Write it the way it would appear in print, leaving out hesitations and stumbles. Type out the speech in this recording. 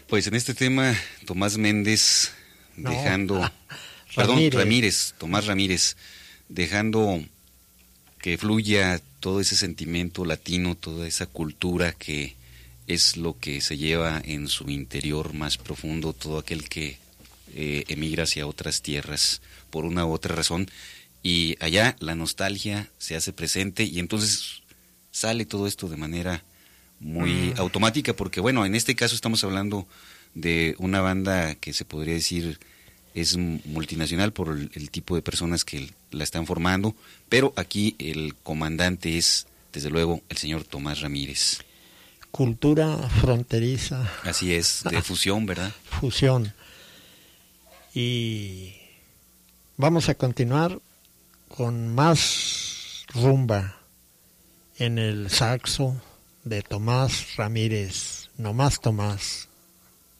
Pues en este tema, Tomás Méndez No, dejando, Tomás Ramírez, dejando que fluya todo ese sentimiento latino, toda esa cultura que es lo que se lleva en su interior más profundo, todo aquel que emigra hacia otras tierras por una u otra razón, y allá la nostalgia se hace presente y entonces sale todo esto de manera muy automática, porque bueno, en este caso estamos hablando de una banda que se podría decir es multinacional por el tipo de personas que la están formando, pero aquí el comandante es, desde luego, el señor Tomás Ramírez. Cultura fronteriza. Así es, de fusión, ¿verdad? Fusión. Y vamos a continuar con más rumba en el saxo de Tomás Ramírez, nomás Tomás.